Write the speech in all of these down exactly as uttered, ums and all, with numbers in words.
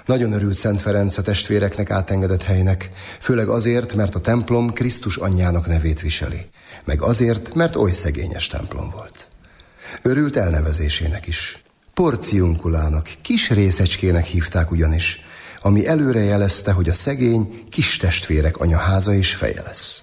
Nagyon örült Szent Ferenc a testvéreknek átengedett helynek, főleg azért, mert a templom Krisztus anyjának nevét viseli, meg azért, mert oly szegényes templom volt. Örült elnevezésének is. Porciunkulának, kis részecskének hívták ugyanis, ami előre jelezte, hogy a szegény kis testvérek anyaháza és feje lesz.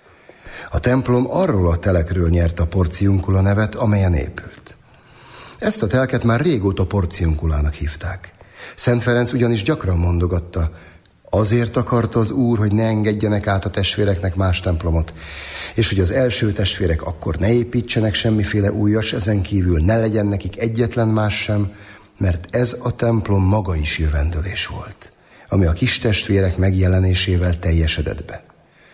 A templom arról a telekről nyerte a porciunkula nevet, amelyen épült. Ezt a telket már régóta porciunkulának hívták. Szent Ferenc ugyanis gyakran mondogatta, azért akarta az Úr, hogy ne engedjenek át a testvéreknek más templomot, és hogy az első testvérek akkor ne építsenek semmiféle újas, ezen kívül ne legyen nekik egyetlen más sem, mert ez a templom maga is jövendőlés volt, ami a kis testvérek megjelenésével teljesedett be.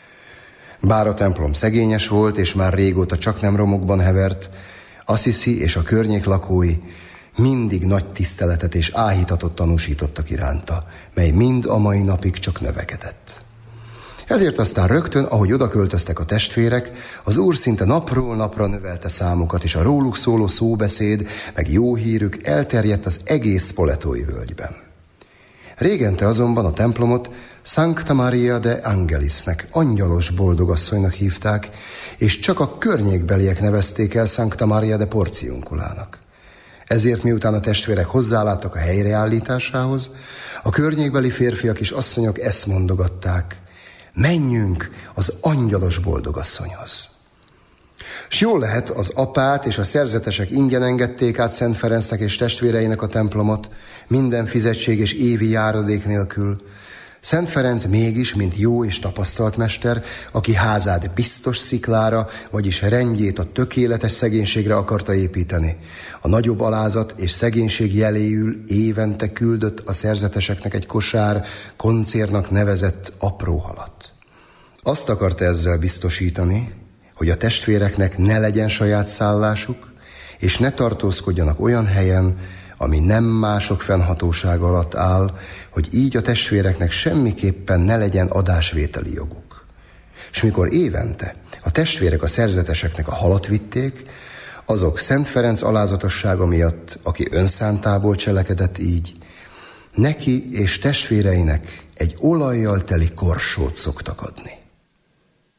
Bár a templom szegényes volt, és már régóta csak nem romokban hevert, Assisi és a környék lakói mindig nagy tiszteletet és áhítatot tanúsítottak iránta, mely mind a mai napig csak növekedett. Ezért aztán rögtön, ahogy odaköltöztek a testvérek, az Úr szinte napról napra növelte számukat, és a róluk szóló szóbeszéd, meg jó hírük elterjedt az egész Spoletói völgyben. Régente azonban a templomot Sancta Maria de Angelisnek, angyalos boldogasszonynak hívták, és csak a környékbeliek nevezték el Sancta Maria de Porciunkulának. Ezért miután a testvérek hozzáláttak a helyreállításához, a környékbeli férfiak és asszonyok ezt mondogatták, menjünk az angyalos boldogasszonyhoz. S jól lehet, az apát és a szerzetesek ingyen engedték át Szent Ferencnek és testvéreinek a templomot, minden fizetség és évi járadék nélkül. Szent Ferenc mégis, mint jó és tapasztalt mester, aki házát biztos sziklára, vagyis rendjét a tökéletes szegénységre akarta építeni, a nagyobb alázat és szegénység jeléül évente küldött a szerzeteseknek egy kosár koncérnak nevezett apró halat. Azt akarta ezzel biztosítani, hogy a testvéreknek ne legyen saját szállásuk, és ne tartózkodjanak olyan helyen, ami nem mások fennhatóság alatt áll, hogy így a testvéreknek semmiképpen ne legyen adásvételi joguk. És mikor évente a testvérek a szerzeteseknek a halat vitték, azok Szent Ferenc alázatossága miatt, aki önszántából cselekedett így, neki és testvéreinek egy olajjal teli korsót szoktak adni.